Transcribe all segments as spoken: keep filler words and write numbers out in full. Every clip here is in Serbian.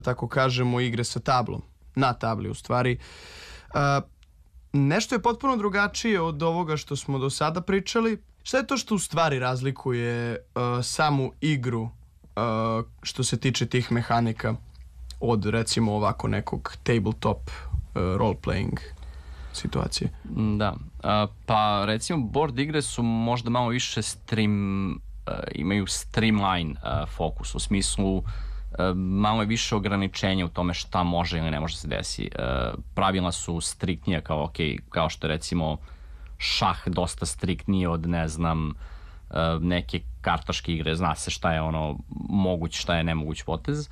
tako kažemo, igre sa tablom. Na tabli, u stvari. Uh, nešto je potpuno drugačije od ovoga što smo do sada pričali. Šta je to što u stvari razlikuje uh, samu igru uh, što se tiče tih mehanika od, recimo, ovako nekog tabletop uh, role-playing situacije? Da, uh, pa recimo board igre su možda malo više stream, uh, imaju streamline uh, fokus, u smislu uh, malo je više ograničenja u tome šta može ili ne može se desi. Uh, pravila su striktnije kao, ok, kao što je recimo šah dosta striktnije od, ne znam, uh, neke kartaške igre, zna se šta je ono moguć, šta je nemoguć potez.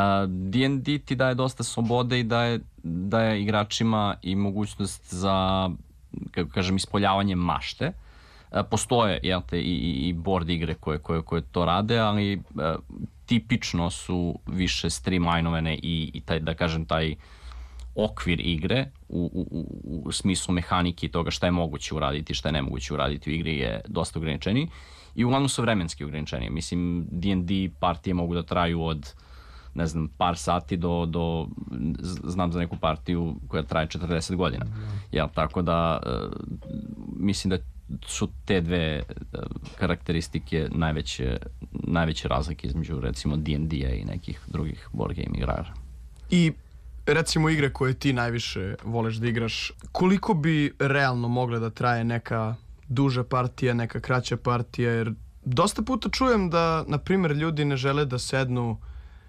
D and D ti daje dosta slobode i daje, daje igračima i mogućnost za, kako kažem, ispoljavanje mašte. Postoje, jel te, i, i board igre koje, koje, koje to rade, ali uh, tipično su više streamlinovane i, i taj, da kažem, taj okvir igre u, u, u, u smislu mehanike i toga šta je moguće uraditi, šta je nemoguće uraditi u igri je dosta ograničeniji i uglavnom su vremenski ograničeniji. Mislim, D and D partije mogu da traju od, ne znam, par sati do, do znam za neku partiju koja traje četrdeset godina. Mm. Jel, tako da uh, mislim da su te dve uh, karakteristike najveće, najveće razlike između, recimo, D and D-a i nekih drugih board game igrača. I recimo igre koje ti najviše voliš da igraš, koliko bi realno mogla da traje neka duža partija, neka kraća partija, jer dosta puta čujem da, na primjer, ljudi ne žele da sednu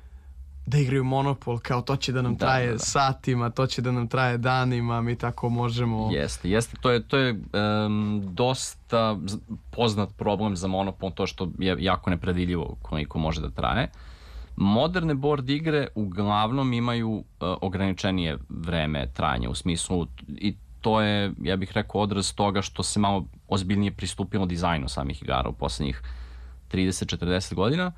da igraju Monopol, kao to će da nam da, traje da, da. satima, to će da nam traje danima, mi tako možemo... Jeste, jeste, to je, to je um, dosta poznat problem za Monopol, to što je jako nepredviljivo koliko može da traje. Moderne board igre uglavnom imaju uh, ograničenije vreme trajanja, u smislu, i to je, ja bih rekao, odraz toga što se malo ozbiljnije pristupilo dizajnu samih igara u poslednjih trideset do četrdeset godina.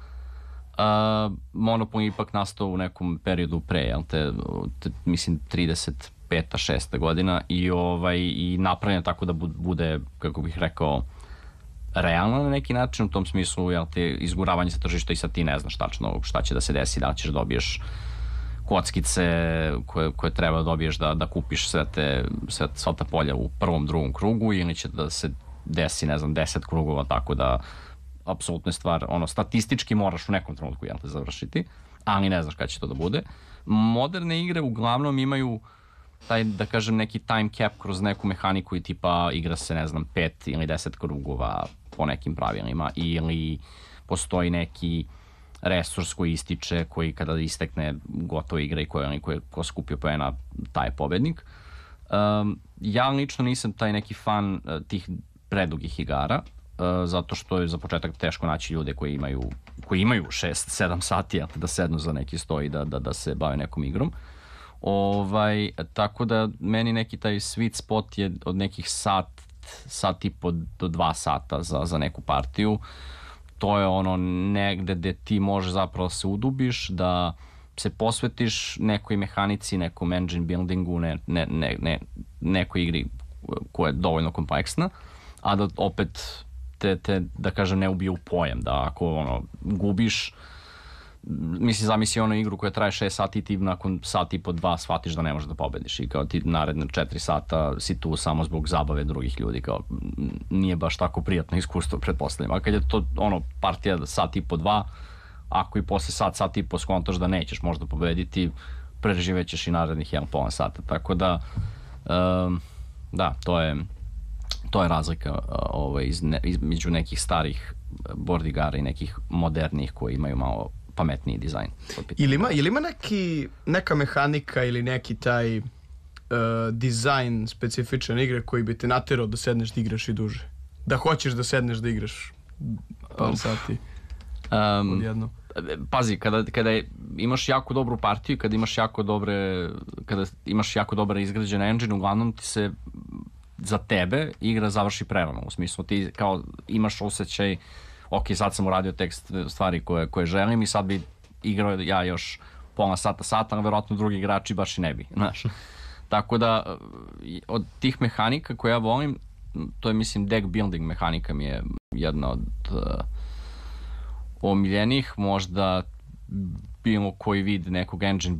Uh, Monopol je ipak nastao u nekom periodu pre, jel te, te mislim trideset peta šesta godina i, ovaj, i napravljen tako da bude, kako bih rekao, realno na neki način, u tom smislu, jel te, izguravanje sa tržišta i sad ti ne znaš tačno šta će da se desi, da li ćeš da dobiješ kockice koje, koje treba da dobiješ da, da kupiš sve te, sve, sva ta polja u prvom, drugom krugu ili će da se desi, ne znam, deset krugova, tako da apsolutno je stvar, ono, statistički moraš u nekom trenutku, jel te, završiti, ali ne znaš kada će to da bude. Moderne igre uglavnom imaju taj, da kažem, neki time cap kroz neku mehaniku i tipa igra se, ne znam, pet ili deset krugova po nekim pravilima ili postoji neki resurs koji ističe, koji kada istekne gotova igra i koji ko je ko skupio poena, taj je pobednik. Um, ja lično nisam taj neki fan uh, tih predugih igara, uh, zato što je za početak teško naći ljude koji imaju, koji imaju šest sedam sati da sednu za neki sto i da, da, da se bave nekom igrom. Ovaj, tako da meni neki taj sweet spot je od nekih sat, sat i po do dva sata za, za neku partiju. To je ono negde gde ti možeš zapravo se udubiš, da se posvetiš nekoj mehanici, nekom engine buildingu, ne, ne, ne, ne, nekoj igri koja je dovoljno kompleksna, a da opet te, te da kažem, ne ubije u pojam, da ako ono, gubiš, mislim, zamisli ono igru koja traje šest sati i ti nakon sat i po dva shvatiš da ne možeš da pobediš i kao ti naredne četiri sata si tu samo zbog zabave drugih ljudi, kao nije baš tako prijatno iskustvo, pretpostavljam. A kad je to ono partija sat i po dva, ako i posle sat, sat i po skontaš da nećeš možda pobediti, preživećeš i narednih jedan pola sata. Tako da, um, da, to je to je razlika ovaj, iz ne, između nekih starih board igara i nekih modernijih koji imaju malo pametniji dizajn. Ili ima, ili ima neki, neka mehanika ili neki taj uh, dizajn specifičan igre koji bi te naterao da sedneš da igraš i duže? Da hoćeš da sedneš da igraš par sati um, odjedno? Pazi, kada, kada je, imaš jako dobru partiju, kada imaš jako dobre, kada imaš jako dobre izgrađene engine, uglavnom ti se za tebe igra završi prerano. U smislu ti kao imaš osjećaj, ok, sad sam uradio tekst stvari koje, koje želim i sad bi igrao ja još pola sata, sata, a verovatno drugi igrači baš i ne bi, znaš. Tako da, od tih mehanika koje ja volim, to je, mislim, deck building mehanika mi je jedna od uh, omiljenih, možda bilo koji vid nekog engine